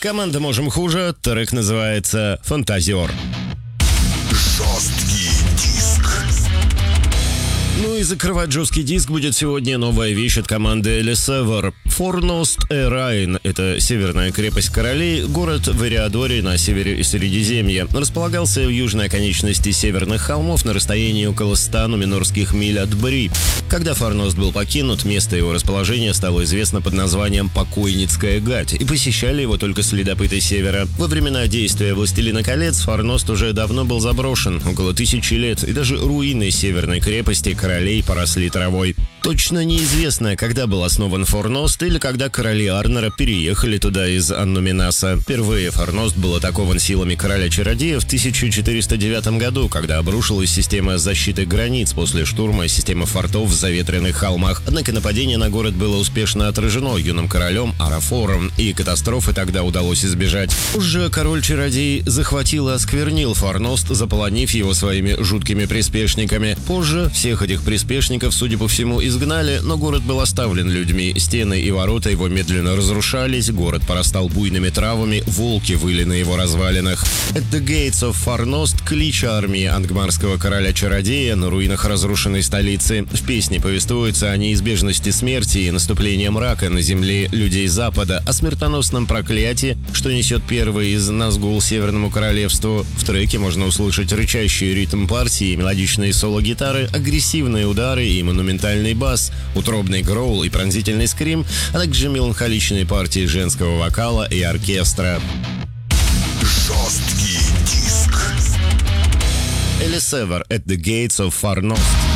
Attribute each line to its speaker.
Speaker 1: Команда «Можем хуже», трек называется «Фантазер».
Speaker 2: Жесткий диск.
Speaker 1: Ну и закрывать жесткий диск будет сегодня новая вещь от команды Элисевер. Форност-э-Райн – это северная крепость королей, город в Эриадоре на севере Средиземья. Располагался в южной оконечности северных холмов на расстоянии около 100 нуминорских миль от Бри. Когда Форност был покинут, место его расположения стало известно под названием Покойницкая гать, и посещали его только следопыты севера. Во времена действия «Властелина колец» Форност уже давно был заброшен, около 1000 лет, и даже руины северной крепости королей поросли травой. Точно неизвестно, когда был основан Форност или когда короли Арнора переехали туда из Аннуминаса. Впервые Форност был атакован силами короля-чародея в 1409 году, когда обрушилась система защиты границ после штурма системы фортов в заветренных холмах. Однако нападение на город было успешно отражено юным королем Арафором, и катастрофы тогда удалось избежать. Позже король-чародей захватил и осквернил Форност, заполонив его своими жуткими приспешниками. Позже всех этих приспешников, судя по всему, изгнали, но город был оставлен людьми. Стены и ворота его медленно разрушались, город порастал буйными травами, волки выли на его развалинах. «At the Gates of Форност» — клич армии ангмарского короля-чародея на руинах разрушенной столицы. В песне повествуется о неизбежности смерти и наступлении мрака на земле людей Запада, о смертоносном проклятии, что несет первый из Назгул Северному Королевству. В треке можно услышать рычащий ритм партии, мелодичные соло-гитары, агрессивные удары и монументальный бас, утробный гроул и пронзительный скрим, а также меланхоличные партии женского вокала и оркестра.
Speaker 2: Жесткий диск.
Speaker 1: Элисевер at the Gates of Форност.